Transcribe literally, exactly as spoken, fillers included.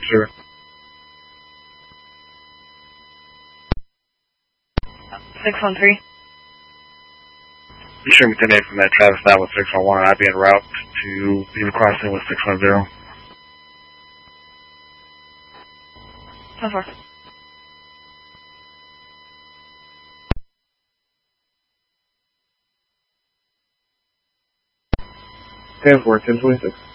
Sure. six one three. Be sure to ten eight from that Travis stop with six one one, and I'd be en route to Beaver Crossing with six one zero. ten four. ten four, ten twenty-six.